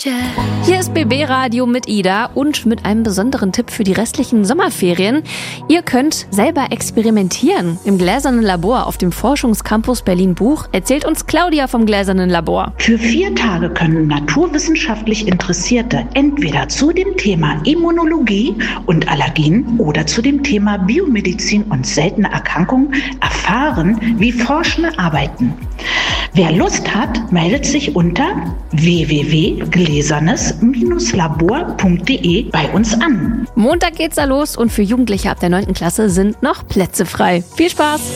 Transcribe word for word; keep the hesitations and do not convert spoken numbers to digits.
Hier ist B B Radio mit Ida und mit einem besonderen Tipp für die restlichen Sommerferien. Ihr könnt selber experimentieren im Gläsernen Labor auf dem Forschungscampus Berlin-Buch. Erzählt uns Claudia vom Gläsernen Labor. Für vier Tage können naturwissenschaftlich Interessierte entweder zu dem Thema Immunologie und Allergien oder zu dem Thema Biomedizin und seltene Erkrankungen erfahren, wie Forschende arbeiten. Wer Lust hat, meldet sich unter w w w punkt gläsernes labor punkt d e bei uns an. Montag geht's da los und für Jugendliche ab der neunten Klasse sind noch Plätze frei. Viel Spaß!